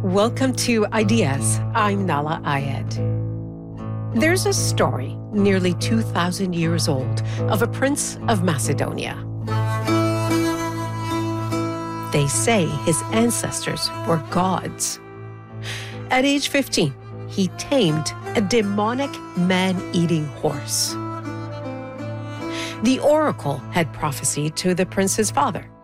Welcome to Ideas. I'm Nahlah Ayed. There's a story nearly 2,000 years old of a prince of Macedonia. They say his ancestors were gods. At age 15, he tamed a demonic man-eating horse. The oracle had prophesied to the prince's father